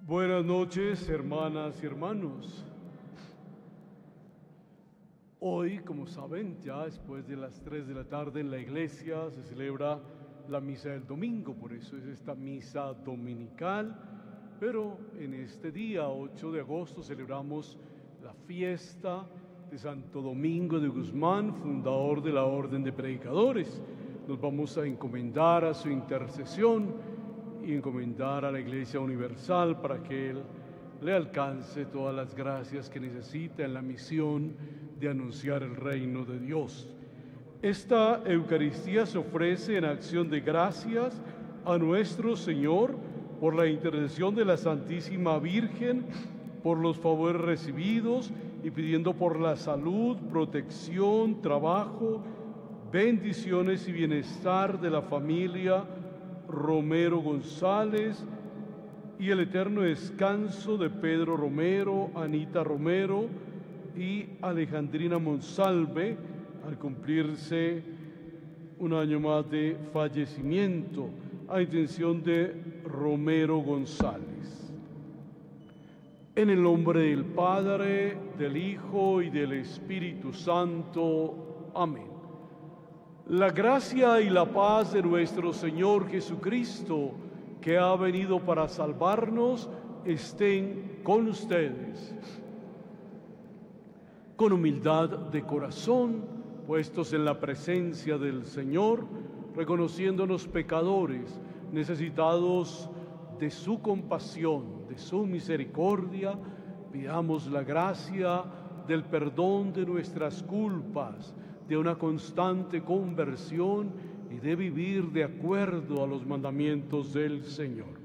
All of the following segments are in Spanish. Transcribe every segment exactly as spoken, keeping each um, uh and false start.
Buenas noches, hermanas y hermanos. Hoy, como saben, ya después de las tres de la tarde en la iglesia se celebra la misa del domingo, por eso es esta misa dominical, pero en este día, ocho de agosto, celebramos la fiesta de Santo Domingo de Guzmán, fundador de la Orden de Predicadores. Nos vamos a encomendar a su intercesión y encomendar a la Iglesia Universal para que Él le alcance todas las gracias que necesita en la misión de anunciar el reino de Dios. Esta Eucaristía se ofrece en acción de gracias a nuestro Señor por la intercesión de la Santísima Virgen, por los favores recibidos y pidiendo por la salud, protección, trabajo, bendiciones y bienestar de la familia Romero González y el eterno descanso de Pedro Romero, Anita Romero y Alejandrina Monsalve al cumplirse un año más de fallecimiento a intención de Romero González. En el nombre del Padre, del Hijo y del Espíritu Santo. Amén. La gracia y la paz de nuestro Señor Jesucristo, que ha venido para salvarnos, estén con ustedes. Con humildad de corazón, puestos en la presencia del Señor, reconociéndonos pecadores, necesitados de su compasión, de su misericordia, pidamos la gracia del perdón de nuestras culpas, de una constante conversión y de vivir de acuerdo a los mandamientos del Señor.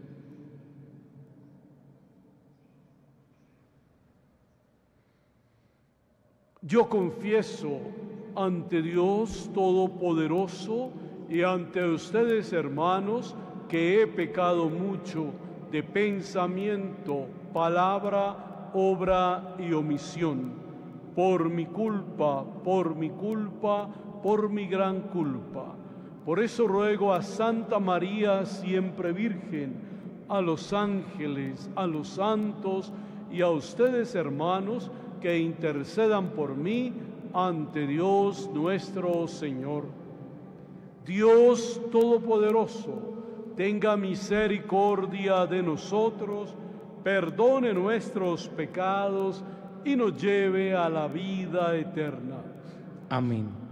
Yo confieso ante Dios Todopoderoso y ante ustedes, hermanos, que he pecado mucho de pensamiento, palabra, obra y omisión, por mi culpa, por mi culpa, por mi gran culpa. Por eso ruego a Santa María, siempre Virgen, a los ángeles, a los santos y a ustedes, hermanos, que intercedan por mí ante Dios nuestro Señor. Dios Todopoderoso, tenga misericordia de nosotros, perdone nuestros pecados y nos lleve a la vida eterna. Amén.